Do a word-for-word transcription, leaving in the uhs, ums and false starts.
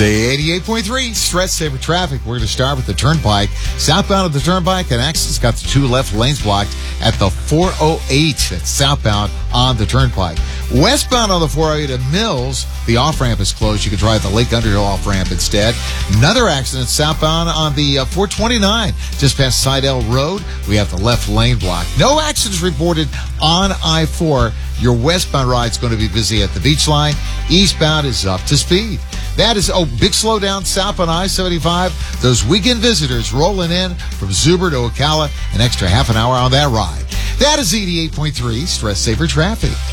Say eighty-eight point three, stress saver traffic. We're going to start with the Turnpike. Southbound of the Turnpike, an accident's got the two left lanes blocked at the four oh eight. That's southbound on the Turnpike. Westbound on the four oh eight at Mills, the off-ramp is closed. You can drive the Lake Underhill off-ramp instead. Another accident southbound on the uh, four twenty-nine, just past Sidell Road. We have the left lane blocked. No accidents reported on I four. Your westbound ride's going to be busy at the Beach Line. Eastbound is up to speed. That is, oh, big slowdown south on I seventy-five. Those weekend visitors rolling in from Zuber to Ocala, an extra half an hour on that ride. That is eighty-eight point three, stress saver traffic.